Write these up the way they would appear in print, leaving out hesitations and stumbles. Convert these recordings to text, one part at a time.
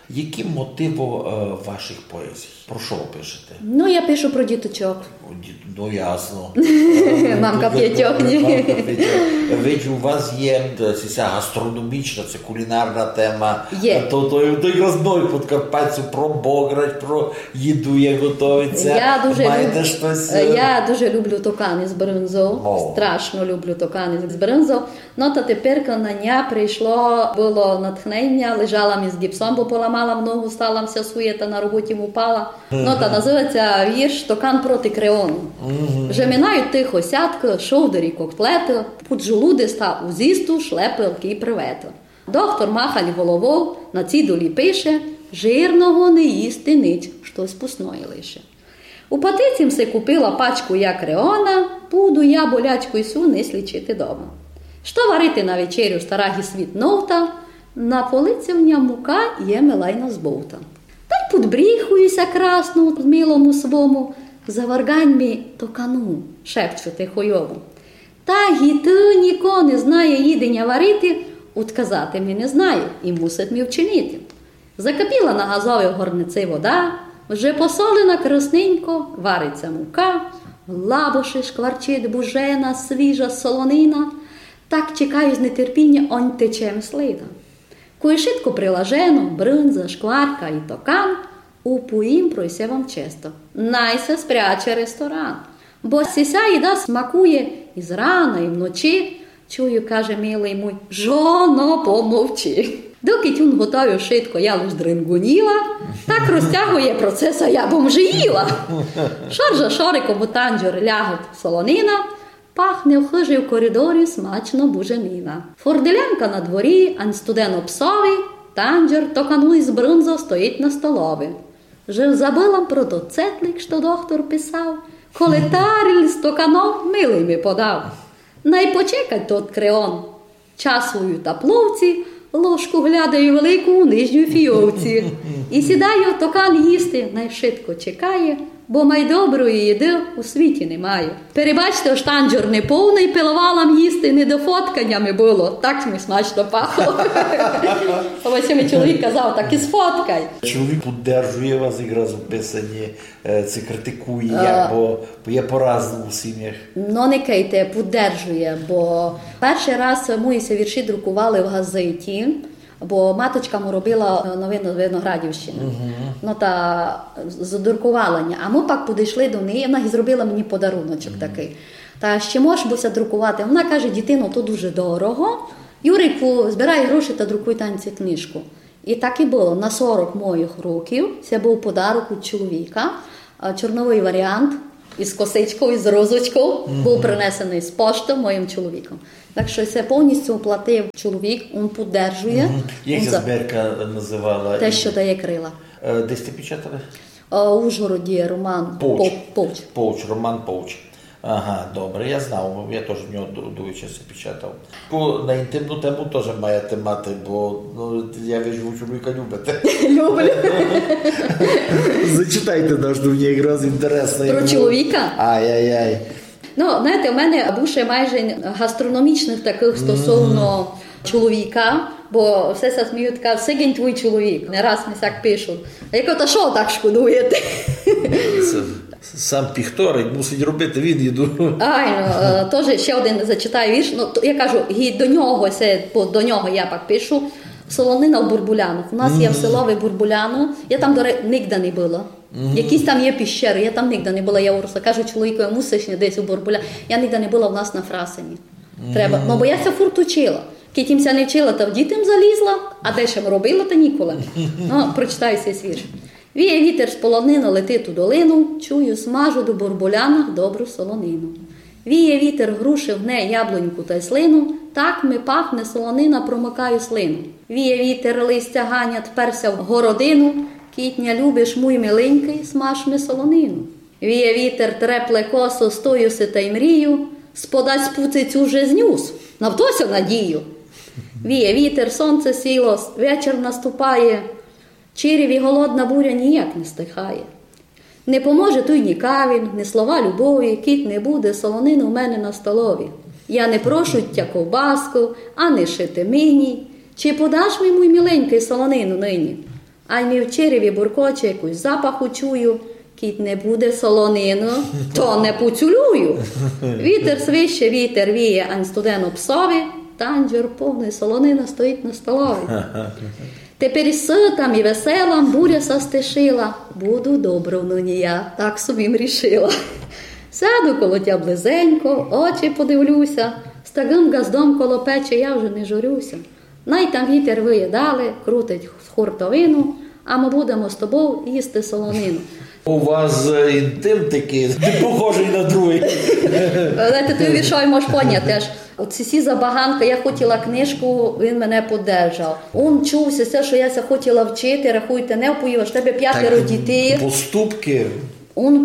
Які мотиви ваших поезій? Про що ви пишете? Ну, я пишу про діточок. Ну, ясно. Мамка п'ятьох, ні. Ведь у вас є ця гастрономічна, це кулінарна тема. Є. Той розной подкарпатцю про бограч, про їду, як готується. Я дуже люблю токани з бринзою. Страшно люблю токани з бринзою. Ну, та тепер на дня прийшло, було натхнення, лежала мені з гіпсом, бо поламала ногу, стала вся суєта, на роботі упала. Ну, та називається вірш «Токан проти креону». Вже минають тихо сятки, шовдері котлети, під жолуди став узісту, шлепелки і привети. Доктор махаль головою, на цідулі пише, жирного не їсти нить, щось пусної лише. У патицім се купила пачку я креона, буду я болячку сю не слічити дома. Що варити на вечерю старагі світ новта, на полиці в ням мука є милайна збовта. Та й подбріхуюся красно в милому свому, заваргань мі токану, шепчу тихойову. Та гі ти ніко не знає їдення варити, отказати мі не знає і мусить мі вчинити. Закипіла на газовій горниці вода, вже посолена красненько, вариться мука, в лабоші шкварчить бужена, свіжа солонина, так чекаю з нетерпіння, он тече мслина. Кої шитко прилажено, бринза, шкварка і токан, упоїм пройся вам често. Найся спряче ресторан. Бо сіся їда смакує і зрана, і вночі. Чую, каже милий мой, жоно, помовчи. Доки тюн готовив шитко, я лиш дрингуніла, так розтягує процес, а я бомжиїла. Шоржа шориком у танджер лягать солонина, пахне в хижі в коридорі смачно буженина. Форделянка на дворі, ань студено псові, танджер токану із бринзо стоїть на столові. Жив забила про доцетлик, що доктор писав, коли таріль з токаном милий ми подав. Найпочекать тот креон, часую та пловці, ложку глядаю велику у нижній фійовці. І сідаю токан їсти, найшвидко чекає, бо майдоброї їди у світі немає. Перебачте, штанджер не повний, пилувалам їсти не до фотканнями було. Так ми смачно пахло. Ось мій чоловік казав, так і сфоткай. Чоловік підтримує вас якраз у писанні, це критикує, бо є по-разному в сім'ях. Ну, не кейте, підтримує, бо перший раз мої вірші друкували в газеті, бо маточка му робила новину з Виноградівщини. Ну, та задрукувала. А ми пак підійшли до неї, вона зробила мені подаруночок такий. Та ще можеш буся друкувати? Вона каже, дитино, то дуже дорого. Юрику, збирай гроші та друкуй танці книжку. І так і було. На 40 моїх років це був подарунок від чоловіка. Чорновий варіант із косичкою, із розочкою був принесений з пошти моїм чоловіком. Так що це повністю оплатив чоловік, він підтримує. Як ця збірка називала? Те, що дає крила. Десь ти печатали? У Ужгороді Роман Повч. Повч, Роман Повч. Ага, добре, я знав, я теж в нього довгий час печатав. На інтимну тему теж маєте мати, бо я вижу, чоловіка любите. Люблю. Зачитайте наш, мені якраз інтересно. Про чоловіка? Ай-яй-яй. Ну, знаєте, у мене більше майже гастрономічних таких стосовно чоловіка, бо все се сміють, кажуть, сигень твій чоловік. Не раз мені так пишуть. А я кажу, та що так шкодуєте? Сам піхторик мусить робити, він їду. Теж ще один зачитаю вірш. Ну, я кажу, і до нього я пак пишу. Солонина в Бурбулянах. У нас є в селові Бурбуляну. Я там, до речі, ніде не була. Якісь там є піщери, я там ніде не була. Я уросла. Кажу чоловіку, мусиш десь у Бурбулянах. Я ніде не була в нас на Фрасині. Треба. Ну, бо я це фурт учила. Кітімся не вчила, та в дітям залізла, а де ще робила, та ніколи. Ну, прочитаю цей вірш. Віє вітер з полонину, летить у долину, чую, смажу до Бурбулянах добру солонину. Віє вітер груши гне яблуньку та й слину, так ми пахне солонина, промикаю слину. Віє вітер листя ганять, перся в городину, кітня любиш, муй миленький, смаж ми солонину. Віє вітер трепле косо, стоюся та й мрію, сподасть пуцицю вже знюс, навтося надію. Віє вітер, сонце сіло, вечір наступає, череві голодна буря ніяк не стихає. Не поможе той ні кавін, ні слова любові, кіт не буде, солонини у мене на столові. Я не прошу тя ковбаску, а не шити мені. Чи подаш ми, мій міленький, солонину нині? А й мі в череві буркоче, якусь запаху чую. Кіт не буде солонину, то не поцілую. Вітер свище, вітер віє, ань студену псові, танджер повний солонина стоїть на столові. Тепер ситам і веселам буря состишила, буду добру нині я, так собі мрішила. Сяду коло тя близенько, очі подивлюся, з таким газдом коло печі я вже не журюся. Най там вітер виє далі, крутить хуртовину, а ми будемо з тобою їсти солонину. У вас інтим такий, не похожий на другий. Знаєте, той віршой можеш поняти аж. От ці забаганка, я хотіла книжку, він мене подержав. Он чувся, все, що я хотіла вчити, рахуйте, не впоїв, тебе 5 дітей. Поступки. Он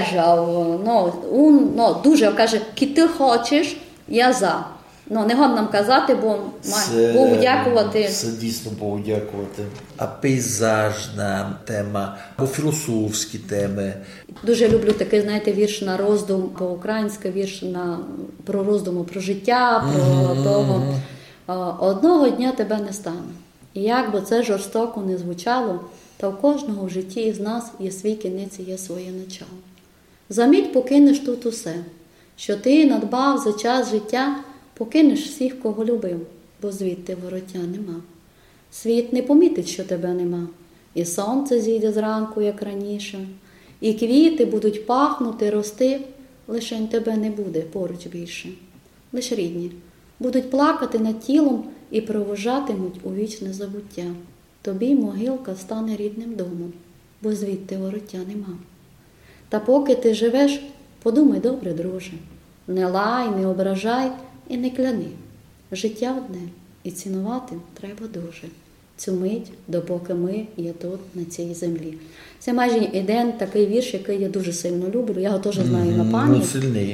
подержав, дуже, каже, ки ти хочеш, я за. Не год нам казати, бо Богу дякувати. Це дійсно Богу дякувати. А пейзажна тема, або філософські теми. Дуже люблю такий, знаєте, вірш на роздум, по-українськи вірш про роздуму, про життя, про того. Одного дня тебе не стане. І як би це жорстоко не звучало, та в кожного в житті із нас є свій кінець і є своє начало. Замить покинеш тут усе, що ти надбав за час життя, покинеш всіх, кого любив, бо звідти вороття нема. Світ не помітить, що тебе нема, і сонце зійде зранку, як раніше, і квіти будуть пахнути, рости, лишень тебе не буде поруч більше. Лиш рідні будуть плакати над тілом і провожатимуть у вічне забуття. Тобі могилка стане рідним домом, бо звідти вороття нема. Та поки ти живеш, подумай добре, друже, не лай, не ображай і не кляни. Життя одне, і цінувати треба дуже. Цю мить, допоки ми є тут, на цій землі. Це майже один такий вірш, який я дуже сильно люблю. Я його теж знаю на пам'ять. Сильний.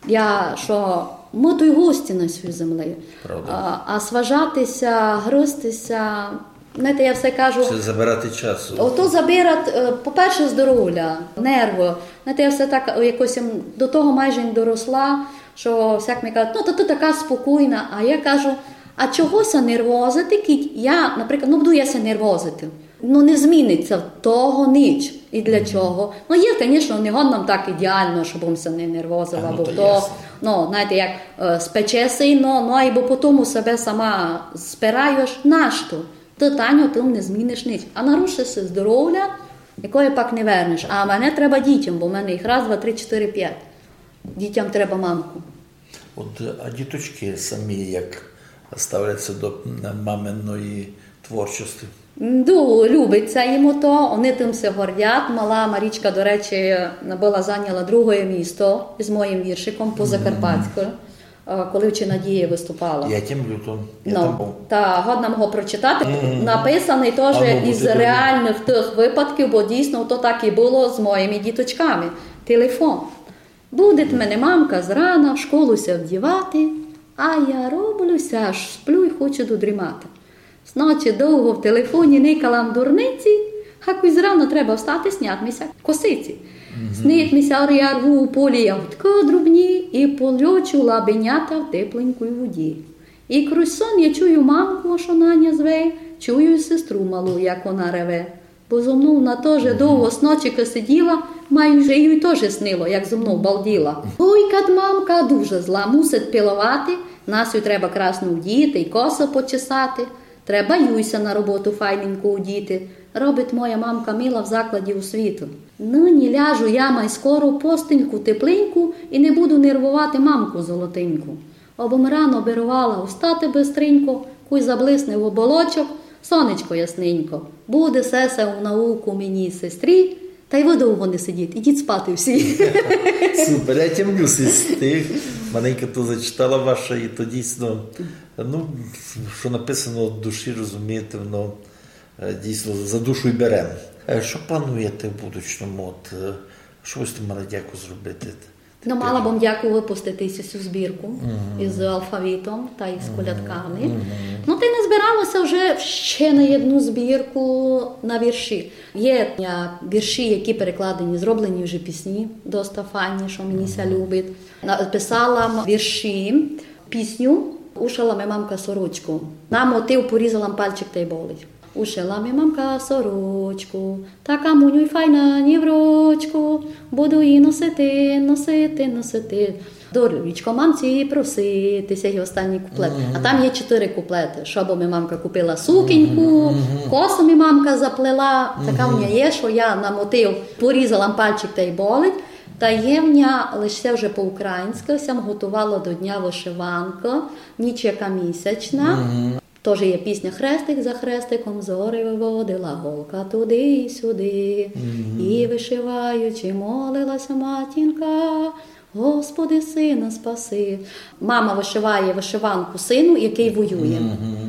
Ми то й гості на цій землі. Правда. А сважатися, гризтися, знаєте, я все кажу... Це забирати часу. Ото забирати, по-перше, здоров'я, нерви. Знаєте, я все так якось до того майже не доросла, що всяк мені кажуть, то ти така спокійна. А я кажу, а чогося нервозити, кіть? Я, наприклад, буду яся нервозити. Не зміниться того ніч. І для чого? Є, звісно, не год нам так ідеально, щоб я не нервозила, бо то, знаєте, як спечеся, і бо потім себе сама спираєш, нащо? Ти, Таню, ти не зміниш ніч. А нарушишся здоров'я, якої пак не вернеш. А мене треба дітям, бо в мене їх 1, 2, 3, 4, 5. Дітям треба мамку. А діточки самі як ставляться до маминої творчості? Любиться їм то, вони тим все гордять. Мала Марічка, до речі, зайняла 2 місто з моїм віршиком по Закарпатську, коли в Чинадії виступала. Я тим люблю. Та годна мого прочитати. Написаний теж із реальних тих випадків, бо дійсно то так і було з моїми діточками. Телефон. Буде мене мамка зрана в школуся вдівати, а я роблюся, аж сплю і хочу додрімати. Зночі довго в телефоні никалам дурниці, а зрано треба встати, снятися косиці. Снитмися, я рву у полі ягодки дрібні і польочу лабенята в тепленькій воді. І крізь сон я чую мамку, що Наня зве, чую сестру малу, як вона реве. Бо зо мною вона теж довго сночика сиділа, майже їй теж снило, як зо мною балділа. Ой, кад мамка дуже зла, мусить пілувати, Насю треба красно вдіти і косо почесати. Треба Юйся на роботу файненько удіти. Робить моя мамка мила в закладі освіту. Нині ляжу я май скоро постеньку тепленьку і не буду нервувати мамку золотеньку. Обом рано обірвала устати бистренько, куй заблисне в оболочок, сонечко ясненько. Буде сесе в науку мені сестрі, та й ви довго не сидіть, ідіть спати всі. Супер, я тямлю з тих. Маленька то зачитала ваша, і то дійсно, що написано в душі, розумієте, воно дійсно за душу й беремо. Що плануєте в будучому? Що ви з тим мали дяку зробити? Мала б дяку випустити цю збірку із алфавітом та із колядками. Ти не збиралася вже ще на одну збірку на вірші. Є вірші, які перекладені, зроблені вже пісні, доста файні, що мені ся любить. Написала вірші, пісню «Ушала ми мамка сорочку». На мотив «Порізала пальчик та й болить». ушила ми мамка сорочку, така муню й файна ні в рочку, буду її носити, носити, носити. Дорічко мамці проситися, і останній куплет. А там є 4 куплети. Шобо ми мамка купила сукіньку, косу ми мамка заплела. Така в мене є, що я на мотив порізала пальчик та й болить. Таємня, лише вже по-українськи, сам готувала до Дня вишиванка, ніч яка місячна. Теж є пісня «Хрестик за хрестиком зори виводила, голка туди і сюди». І вишиваючи молилася матінка, Господи, сина спаси. Мама вишиває вишиванку сину, який воює.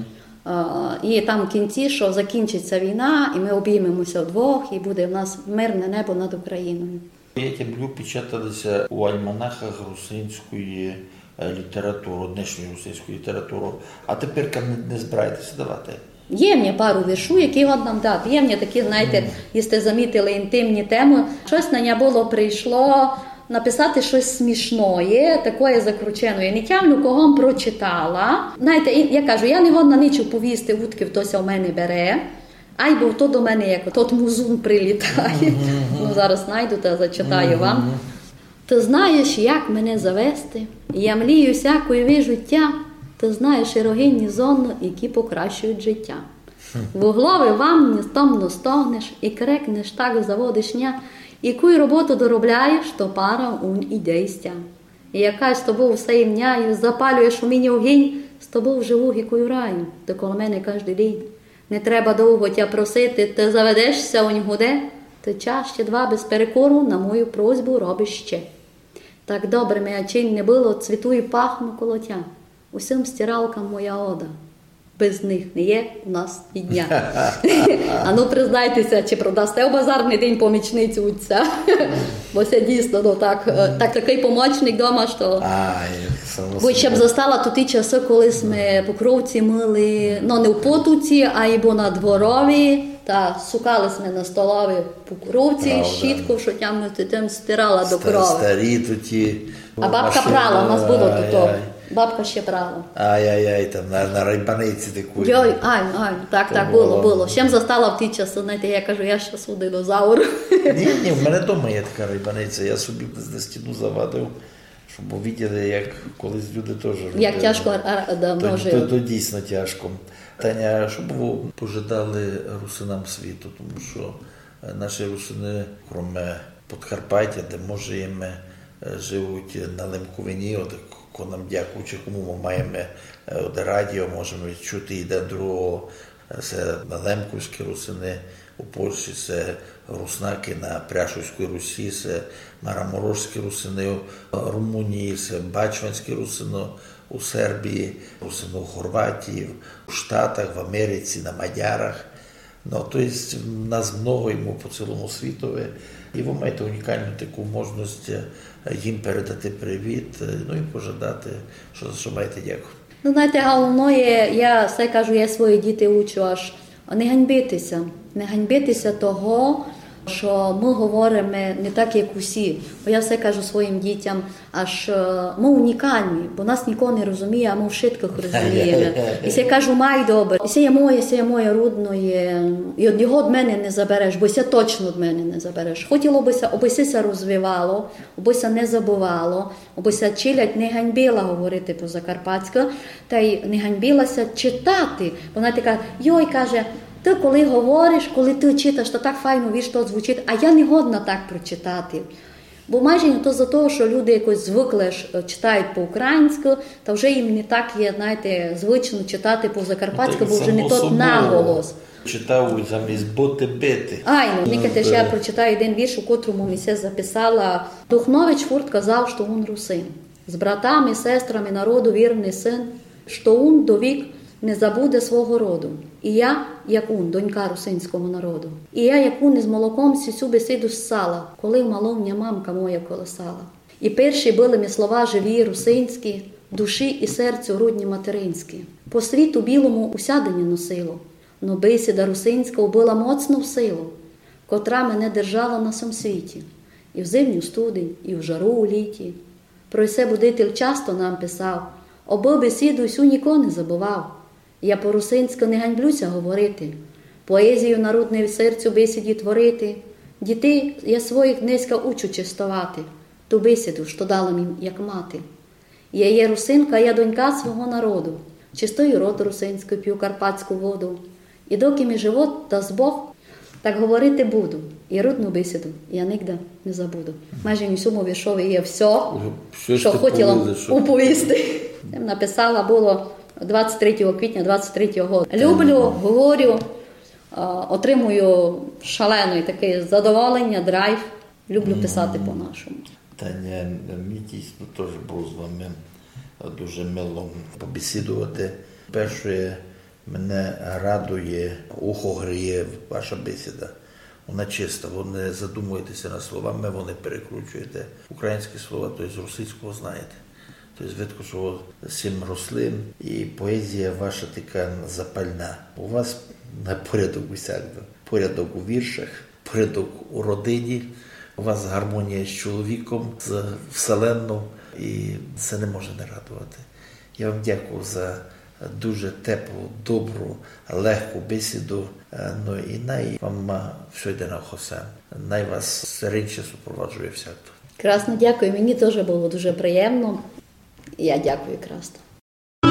І там в кінці, що закінчиться війна, і ми обіймемося вдвох, і буде в нас мирне небо над Україною. Я люблю печаталися у альманахах русинської літератури, днішньої русинської літератури. А тепер не збираєтеся давати? Є в мене пару віршу, які от нам дати. Є в мене такі, знаєте, якщо замітили інтимні теми, щось на нього було прийшло написати щось смішне, таке закручене. Не тямлю, кого прочитала. Знаєте, я кажу, я не годна нічого повісти, утки хтось у мене бере. Ай, бо то до мене як тот музун прилітає. Ну, зараз знайду та зачитаю вам. Ти знаєш, як мене завести? Я млію всякої життя. Ти знаєш ерогенні зони, які покращують життя. Вугловий вам не стомно стогнеш, і крекнеш так заводишня, яку роботу доробляєш, то пара ун і дійстя. І яка з тобою все імняю, запалюєш у мені огінь, з тобою живу гікою раю, ти коло мене кожний день. Не треба довго тя просити, ти заведешся у нігуде, ти час ще 2 без перекору на мою просьбу робиш ще. Так добре моя чинь не було, цвіту і пахну коло тя. Усім стиралкам моя ода. Без них не є у нас і дня. А ну признайтеся, чи продасте у базарний день помічницю отця? Бо це дійсно такий помічник вдома, що... Бо ще б застала тут ті часи, коли ми покровці мили, ну не в потуці, а і бо на дворові, та сукали ми на столові покровці, щітку, що там стирала до крови. Старі туті. А бабка прала, у нас було тут. Бабка ще прала. Ай-яй-яй, там на райбаниці таку. Йой, так, було. Ще застала в ті часи, знаєте, я кажу, я щас у динозавр. Ні, в мене вдома є така райбаниця, я собі на стіну завадив, щоб виділи, як колись люди теж робили. Як тяжко давно жили. То дійсно тяжко. Таня, що б пожадали русинам світу, тому що наші русини, крім Подкарпаття, де може ми живуть на Лемковині, нам дякуючи, кому ми маємо радіо, можемо чути один другого. Це лемковські русини у Польщі, це руснаки на Пряшовській Русі, це мараморожські русини у Румунії, це бачванські русини у Сербії, русини у Хорватії, у Штатах, в Америці, на Мадярах. Ну, тобто, нас много йому по цілому світові. І ви маєте унікальну таку можливість їм передати привіт, ну і пожадати, що маєте дякую. Ну, знаєте, головне, я все кажу, я свої діти учу аж не ганьбитися того, що ми говоримо не так, як усі. Бо я все кажу своїм дітям, аж ми унікальні, бо нас ніхто не розуміє, а ми в шитках розуміємо. І я кажу, май добре, і це є моє рудне, і од його від мене не забереш, бо це точно від мене не забереш. Хотіло бися, обися розвивало, обися не забувало, обися чилять, не ганьбила говорити по-закарпатськи, та й не ганьбилася читати. Вона така, йой, каже, ти коли говориш, коли ти читаєш, то так файно, віж, то звучить, а я не годна так прочитати. Бо майже не то за те, що люди якось звикли читають по-українськи, та вже їм не так є, знаєте, звично читати по-закарпатськи, бо вже не тот наголос. Читав замість боти-бити. Никате ж я прочитаю один вірш, у котрому мені се записала. Духнович Фурт казав, що він русин. З братами, сестрами народу вірний син, що він до вік не забуде свого роду. І я, як он, донька русинського народу. І я, як он, із молоком сісю бесіду ссала, коли маловня мамка моя колесала. І перші були ми слова живі, русинські, душі і серцю рудні материнські. По світу білому усядення носило, но бесіда русинська була моцно в силу, котра мене держала на сам світі. І в зимню студень, і в жару у літі. Про це будитель часто нам писав, оби бесіду всю ніко не забував. Я по-русинськи не ганьблюся говорити, поезію народної в серцю бесіді творити. Дітей я своїх днеска учу чистувати, ту бесіду, що дала їм, як мати. Я є русинка, я донька свого народу, чистою роду русинською п'ю карпатську воду. І доки мій живот дасть Бог, так говорити буду. І рудну бесіду я нігде не забуду. Майже в цьому віршові є все, що хотіла оповісти. Написала було 23 квітня 23-го року. Люблю, говорю, отримую шалене таке задоволення, драйв. Люблю писати по-нашому. Таня, мені дійсно теж було з вами дуже мило побесідувати. Перше, мене радує, ухо гріє ваша бесіда. Вона чиста, ви не задумуєтеся над словами, вони перекручуєте українські слова, тобто з російського знаєте. Тобто видно, що з цим росли, і поезія ваша така запальна. У вас порядок усякого. Порядок у віршах, порядок у родині, у вас гармонія з чоловіком, з вселенною, і це не може не радувати. Я вам дякую за дуже теплу, добру, легку бесіду. Ну і най вам все йде на хосе. Най вас рідше супроводжує всяко. Красно, дякую. Мені теж було дуже приємно. Я дякую, красно.